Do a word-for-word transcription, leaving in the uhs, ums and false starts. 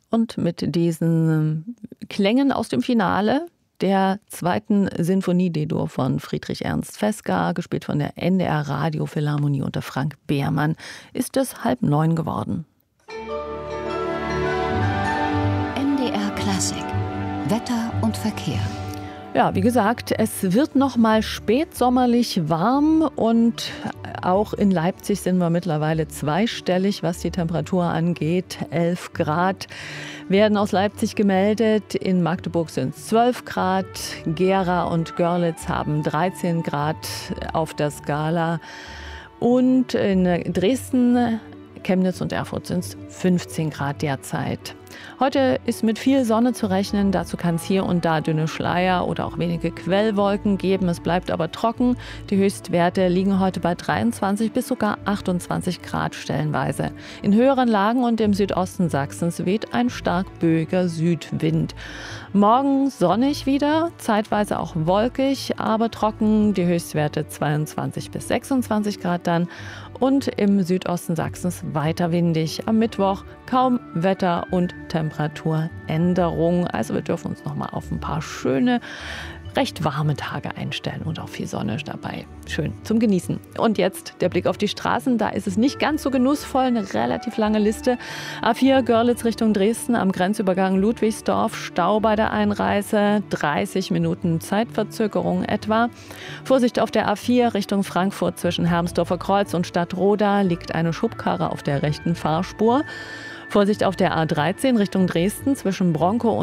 Und mit diesen Klängen aus dem Finale der zweiten Sinfonie D-Dur von Friedrich Ernst Vesga, gespielt von der N D R Radiophilharmonie unter Frank Behrmann, ist es halb neun geworden. N D R Klassik. Wetter und Verkehr. Ja, wie gesagt, es wird noch mal spätsommerlich warm und auch in Leipzig sind wir mittlerweile zweistellig, was die Temperatur angeht. elf Grad werden aus Leipzig gemeldet. In Magdeburg sind es zwölf Grad. Gera und Görlitz haben dreizehn Grad auf der Skala. Und in Dresden, Chemnitz und Erfurt sind es fünfzehn Grad derzeit. Heute ist mit viel Sonne zu rechnen. Dazu kann es hier und da dünne Schleier oder auch wenige Quellwolken geben. Es bleibt aber trocken. Die Höchstwerte liegen heute bei dreiundzwanzig bis sogar achtundzwanzig Grad stellenweise. In höheren Lagen und im Südosten Sachsens weht ein stark böiger Südwind. Morgen sonnig wieder, zeitweise auch wolkig, aber trocken. Die Höchstwerte zweiundzwanzig bis sechsundzwanzig Grad dann. Und im Südosten Sachsens weiter windig. Am Mittwoch kaum Wetter- und Temperaturänderung. Also wir dürfen uns noch mal auf ein paar schöne, recht warme Tage einstellen und auch viel Sonne dabei. Schön zum Genießen. Und jetzt der Blick auf die Straßen. Da ist es nicht ganz so genussvoll, eine relativ lange Liste. A vier Görlitz Richtung Dresden am Grenzübergang Ludwigsdorf. Stau bei der Einreise, dreißig Minuten Zeitverzögerung etwa. Vorsicht auf der A vier Richtung Frankfurt zwischen Hermsdorfer Kreuz und Stadtroda liegt eine Schubkarre auf der rechten Fahrspur. Vorsicht auf der A dreizehn Richtung Dresden zwischen Bronkow und